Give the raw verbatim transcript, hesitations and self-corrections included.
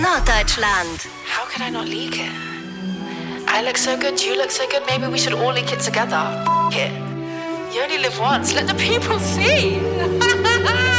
Norddeutschland. How could I not leak it? I look so good, you look so good, maybe we should all leak it together. F it. You only live once, let the people see.